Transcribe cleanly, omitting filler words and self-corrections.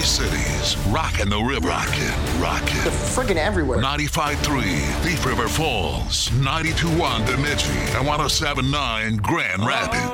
Tri-Cities, rockin' the river. Rockin'. They're friggin' everywhere. 95.3 Thief River Falls, 92.1 Bemidji, and 107.9 Grand Rapids.